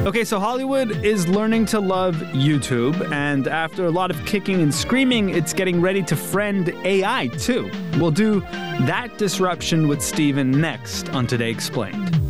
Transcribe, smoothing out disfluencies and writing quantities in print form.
Okay, so Hollywood is learning to love YouTube, and after a lot of kicking and screaming, it's getting ready to friend AI too. We'll do that disruption with Steven next on Today Explained.